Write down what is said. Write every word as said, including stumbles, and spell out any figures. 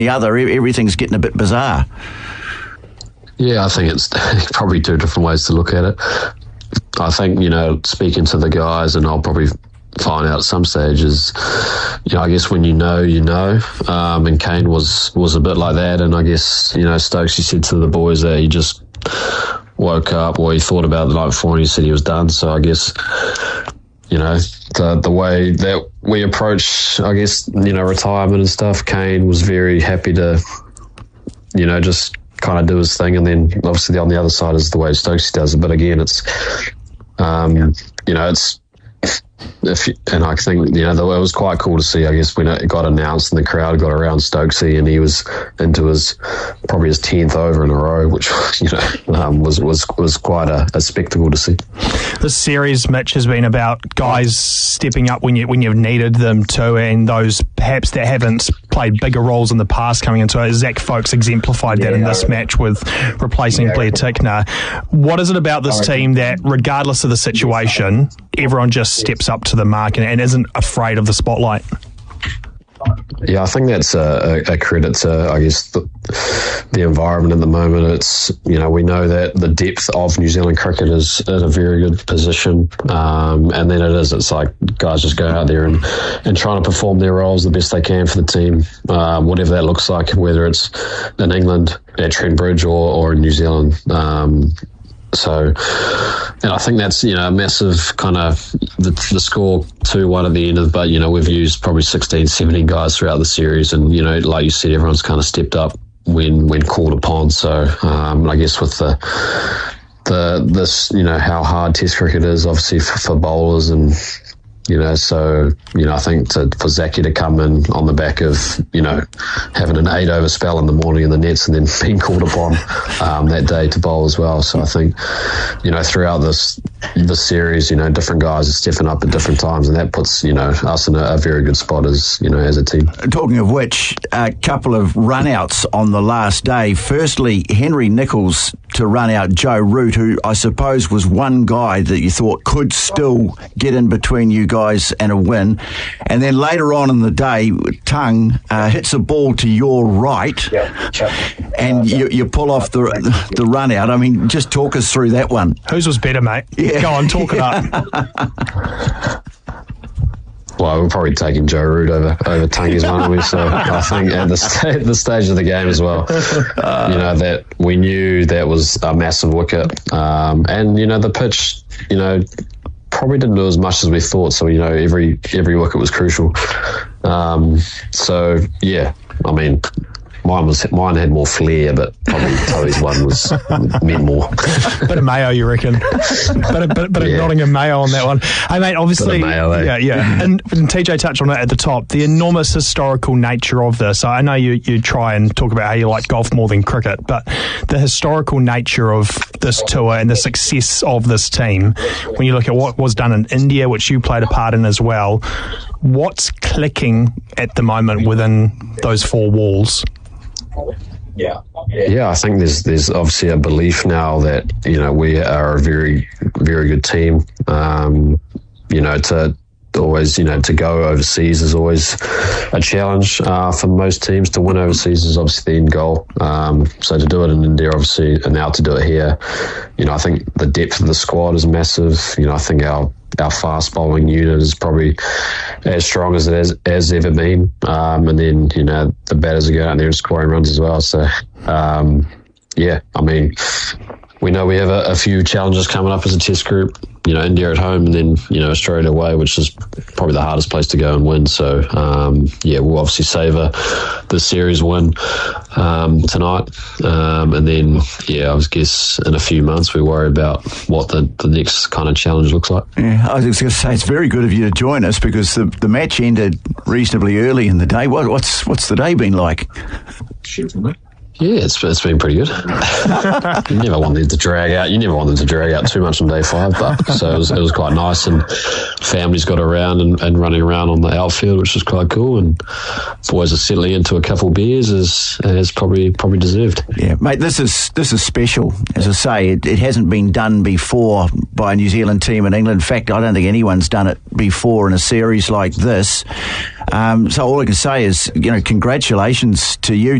the other. Everything's getting a bit bizarre. Yeah, I think it's probably two different ways to look at it. I think, you know, speaking to the guys, and I'll probably find out at some stages, you know, I guess when you know, you know, um, and Kane was, was a bit like that, and I guess, you know, Stokes, he said to the boys that he just woke up, or he thought about the night before, and he said he was done. So I guess, you know, the the way that we approach, I guess, you know, retirement and stuff, Kane was very happy to, you know, just kind of do his thing, and then obviously on the other side is the way Stokes does it. But again, it's, um, you know, it's, If, and I think, you know, it was quite cool to see, I guess, when it got announced and the crowd got around Stokesy, and he was into his, probably his tenth over in a row, which, you know, um, was, was, was quite a, a spectacle to see. This series, Mitch, has been about guys stepping up when you, when you've needed them to, and those perhaps that haven't played bigger roles in the past coming into it. Zach Folks exemplified that yeah, in this match with replacing yeah. Blair Tickner. What is it about this team that, regardless of the situation, everyone just steps up to the mark and, and isn't afraid of the spotlight? Yeah, I think that's a, a credit to, I guess, the, the environment at the moment. It's, you know, we know that the depth of New Zealand cricket is in a very good position, um, and then it is, it's like guys just go out there and, and trying to perform their roles the best they can for the team, um, whatever that looks like, whether it's in England at Trent Bridge or, or in New Zealand. Um, So, and I think that's, you know, a massive kind of the, the score two one at the end of, but, you know, we've used probably sixteen, seventeen guys throughout the series, and, you know, like you said, everyone's kind of stepped up when, when called upon. So, um, I guess with the, the, this, you know, how hard Test cricket is, obviously for, for bowlers, and, you know, so, you know, I think to, for Zaki to come in on the back of, you know, having an eight over spell in the morning in the nets and then being called upon um, that day to bowl as well. So I think, you know, throughout this this series, you know, different guys are stepping up at different times, and that puts, you know, us in a, a very good spot as, you know, as a team. Talking of which, a couple of run-outs on the last day. Firstly, Henry Nicholls to run out Joe Root, who I suppose was one guy that you thought could still get in between you guys and a win. And then later on in the day, Tung uh, hits a ball to your right, and you, you pull off the the run out. I mean, just talk us through that one. Whose was better, mate? Yeah. Go on, talk it up. Well, we're probably taking Joe Root over over Tungi's one, aren't we? So I think at the, st- at the stage of the game as well, uh, you know, that we knew that was a massive wicket, um, and you know the pitch, you know, probably didn't do as much as we thought. So you know, every every wicket was crucial. Um, so yeah, I mean. Mine was mine had more flair, but probably Toby's one was meant more. Bit of mayo, you reckon? Bit of, bit, bit yeah. of Nottingham mayo on that one. Hey, mate, obviously, bit of mayo, eh? yeah, yeah. And, and T J touched on it at the top. The enormous historical nature of this. I know you you try and talk about how you like golf more than cricket, but the historical nature of this tour and the success of this team. When you look at what was done in India, which you played a part in as well, what's clicking at the moment within those four walls? Yeah, yeah. I think there's there's obviously a belief now that, you know, we are a very very good team. Um, you know, to always, you know, to go overseas is always a challenge uh, for most teams. To win overseas is obviously the end goal. Um, so to do it in India, obviously, and now to do it here, you know, I think the depth of the squad is massive. You know, I think our our fast bowling unit is probably as strong as it has, has ever been. Um, and then, you know, the batters are going out there and scoring runs as well. So, um, yeah, I mean, we know we have a, a few challenges coming up as a test group. You know, India at home, and then, you know, Australia away, which is probably the hardest place to go and win. So, um, yeah, we'll obviously savour the series win um, tonight. Um, and then, yeah, I guess in a few months we worry about what the, the next kind of challenge looks like. Yeah, I was going to say, it's very good of you to join us, because the, the match ended reasonably early in the day. What, what's what's the day been like? Yeah, it's it's been pretty good. You never want them to drag out. You never want them to drag out too much on day five, but so it was, it was quite nice. And families got around and, and running around on the outfield, which was quite cool. And boys are settling into a couple of beers as as probably probably deserved. Yeah, mate, this is this is special. As I say, it, it hasn't been done before by a New Zealand team in England. In fact, I don't think anyone's done it before in a series like this. Um, so all I can say is, you know, congratulations to you.